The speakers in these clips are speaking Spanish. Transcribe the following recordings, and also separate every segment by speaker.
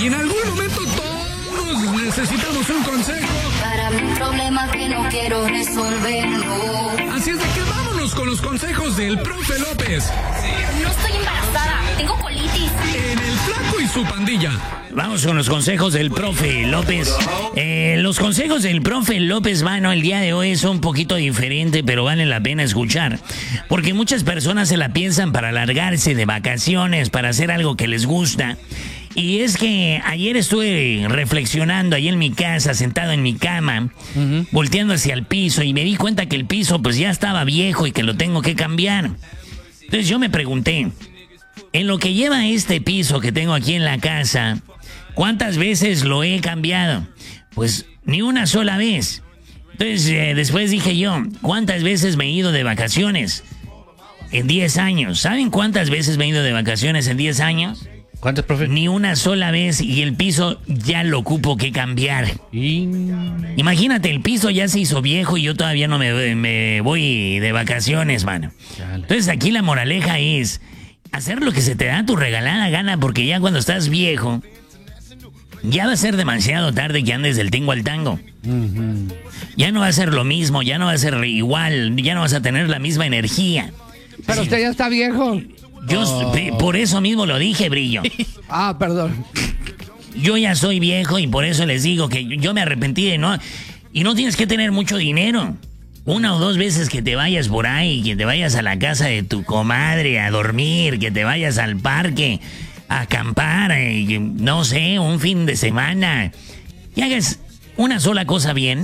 Speaker 1: Y en algún momento todos necesitamos un consejo.
Speaker 2: Para un problema que no quiero resolverlo.
Speaker 1: Así es de que vámonos con los consejos del profe López.
Speaker 2: No estoy embarazada, tengo colitis.
Speaker 1: En El Flaco y su pandilla.
Speaker 3: Vamos con los consejos del profe López. Los consejos del profe López, mano, el día de hoy son un poquito diferente, pero vale la pena escuchar. Porque muchas personas se la piensan para largarse de vacaciones, para hacer algo que les gusta. Y es que ayer estuve reflexionando ahí en mi casa, sentado en mi cama, volteando hacia el piso, y me di cuenta que el piso pues ya estaba viejo y que lo tengo que cambiar. Entonces yo me pregunté, en lo que lleva este piso que tengo aquí en la casa, ¿cuántas veces lo he cambiado? Pues ni una sola vez. Entonces después dije yo, ¿cuántas veces me he ido de vacaciones? En 10 años. ¿Saben cuántas veces me he ido de vacaciones en 10 años?
Speaker 4: ¿Cuántas, profe?
Speaker 3: Ni una sola vez, y el piso ya lo ocupo que cambiar. Imagínate, el piso ya se hizo viejo y yo todavía no me voy de vacaciones, mano. Entonces aquí la moraleja es hacer lo que se te da tu regalada gana, porque ya cuando estás viejo, ya va a ser demasiado tarde que andes del tingo al tango. Ya no va a ser lo mismo, ya no va a ser igual, ya no vas a tener la misma energía.
Speaker 5: Pero usted ya está viejo.
Speaker 3: Yo por eso mismo lo dije, Brillo.
Speaker 5: Ah, perdón.
Speaker 3: Yo ya soy viejo y por eso les digo que yo me arrepentí de no... Y no tienes que tener mucho dinero. 1 o 2 veces que te vayas por ahí, que te vayas a la casa de tu comadre a dormir, que te vayas al parque a acampar, no sé, un fin de semana. Y hagas una sola cosa bien,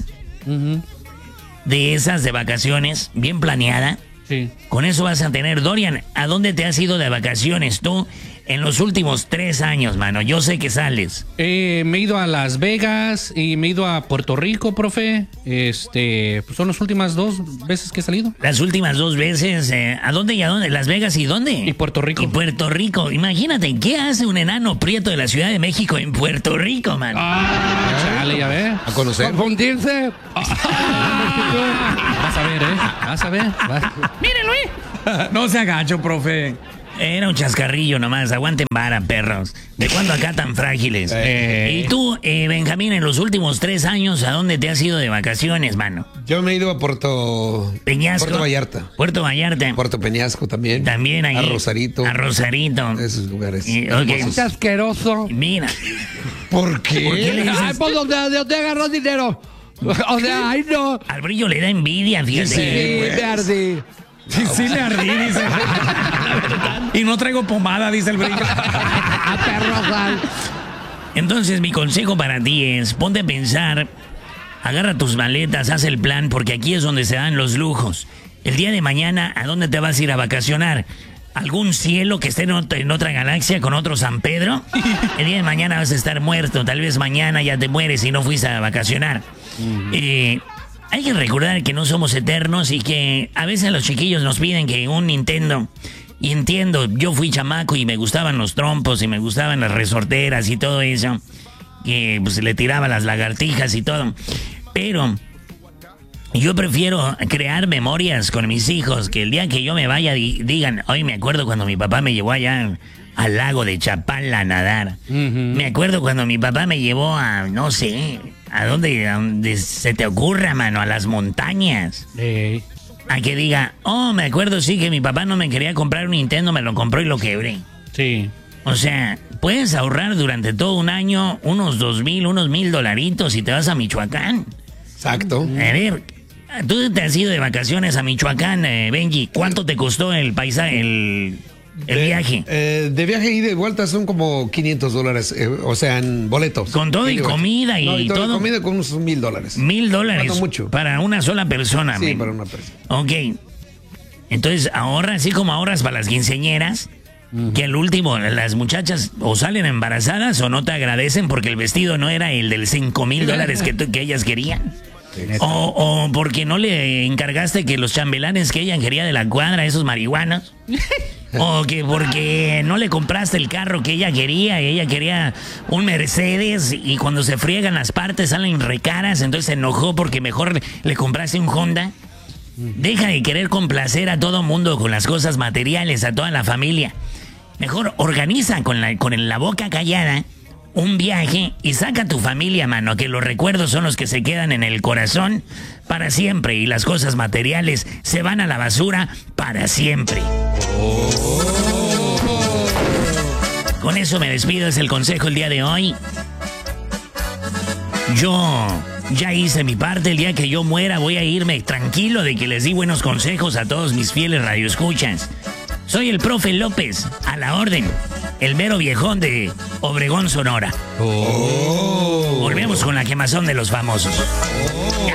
Speaker 3: de esas de vacaciones, bien planeada.
Speaker 4: Sí.
Speaker 3: Con eso vas a tener. Dorian, ¿a dónde te has ido de vacaciones tú en los últimos 3 años, mano? Yo sé que sales.
Speaker 4: Me he ido a Las Vegas y me he ido a Puerto Rico, profe. Pues son las últimas 2 veces que he salido.
Speaker 3: Las últimas 2 veces, ¿a dónde y a dónde? ¿Las Vegas y dónde?
Speaker 4: Y Puerto Rico.
Speaker 3: Y Puerto Rico. Imagínate, ¿qué hace un enano prieto de la Ciudad de México en Puerto Rico, mano?
Speaker 4: Chale, ya ves.
Speaker 6: A conocer.
Speaker 5: Confundirse.
Speaker 4: Vas a ver, Vas a ver.
Speaker 3: ¡Mírenlo ahí!
Speaker 1: No se agacho, profe.
Speaker 3: Era un chascarrillo nomás, aguanten vara, perros. ¿De cuándo acá tan frágiles? Y tú, Benjamín, en los últimos 3 años, ¿a dónde te has ido de vacaciones, mano?
Speaker 6: Yo me he ido a Puerto Vallarta.
Speaker 3: Puerto Vallarta.
Speaker 6: Puerto Peñasco también.
Speaker 3: También ahí.
Speaker 6: A Rosarito.
Speaker 3: A Rosarito.
Speaker 6: Esos lugares.
Speaker 3: Ok.
Speaker 5: Qué asqueroso.
Speaker 3: Mira.
Speaker 6: ¿Por qué?
Speaker 3: ¿Por qué le dices?
Speaker 5: Ay, pues donde agarró dinero. O sea, ay no.
Speaker 3: Al Brillo le da envidia, fíjate.
Speaker 5: Sí, me ardí.
Speaker 1: Sí le ardí, dice. Y no traigo pomada, dice el Brillo.
Speaker 5: A perro.
Speaker 3: Entonces, mi consejo para ti es, ponte a pensar, agarra tus maletas, haz el plan, porque aquí es donde se dan los lujos. El día de mañana, ¿a dónde te vas a ir a vacacionar? ¿Algún cielo que esté en otra galaxia con otro San Pedro? El día de mañana vas a estar muerto, tal vez mañana ya te mueres y no fuiste a vacacionar. Hay que recordar que no somos eternos y que a veces los chiquillos nos piden que un Nintendo. Y entiendo, yo fui chamaco y me gustaban los trompos y me gustaban las resorteras y todo eso. Que pues le tiraba las lagartijas y todo. Pero yo prefiero crear memorias con mis hijos, que el día que yo me vaya digan, hoy me acuerdo cuando mi papá me llevó allá al lago de Chapala a nadar. Me acuerdo cuando mi papá me llevó a, no sé, a donde se te ocurra, mano, a las montañas. A que diga, oh, me acuerdo sí que mi papá no me quería comprar un Nintendo, me lo compró y lo quebré.
Speaker 4: Sí.
Speaker 3: O sea, puedes ahorrar durante todo un año unos $1,000 y te vas a Michoacán.
Speaker 6: Exacto.
Speaker 3: A ver, tú te has ido de vacaciones a Michoacán, Benji. ¿Cuánto te costó el paisaje, el viaje?
Speaker 6: De viaje y de vuelta son como $500, o sea, en boletos.
Speaker 3: Con todo y comida y todo.
Speaker 6: Comida con unos $1,000.
Speaker 3: $1,000.
Speaker 6: No mucho.
Speaker 3: Para una sola persona.
Speaker 6: Sí, para una persona.
Speaker 3: Ok. Entonces ahorras, así como ahorras para las quinceañeras, que al último las muchachas o salen embarazadas o no te agradecen porque el vestido no era el del $5,000 que ellas querían. O porque no le encargaste que los chambelanes que ella quería de la cuadra, esos marihuanos. O que porque no le compraste el carro que ella quería un Mercedes y cuando se friegan las partes salen recaras, entonces se enojó porque mejor le compraste un Honda. Deja de querer complacer a todo mundo con las cosas materiales, a toda la familia. Mejor organiza con la boca callada un viaje y saca a tu familia, mano, que los recuerdos son los que se quedan en el corazón para siempre y las cosas materiales se van a la basura para siempre. Con eso me despido, es el consejo el día de hoy. Yo ya hice mi parte, el día que yo muera voy a irme tranquilo de que les di buenos consejos a todos mis fieles radioescuchas. Soy el profe López, a la orden, el mero viejón de Obregón, Sonora. Volvemos con la quemazón de los famosos.